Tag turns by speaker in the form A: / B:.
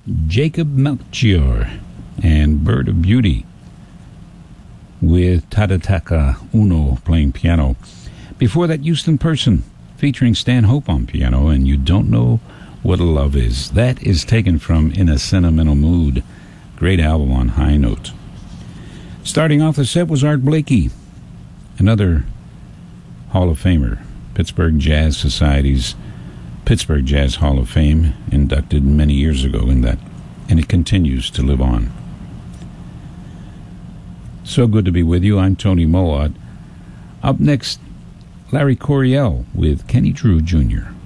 A: Jacob Melchior and Bird of Beauty, with Tadetaka Uno playing piano. Before that, Houston Person featuring Stan Hope on piano, and You Don't Know What a Love Is. That is taken from In a Sentimental Mood. Great album on High Note. Starting off the set was Art Blakey, another Hall of Famer, Pittsburgh Jazz Society's Pittsburgh Jazz Hall of Fame, inducted many years ago in that, and it continues to live on. So good to be with you. I'm Tony Mowatt. Up next, Larry Coryell with Kenny Drew Jr.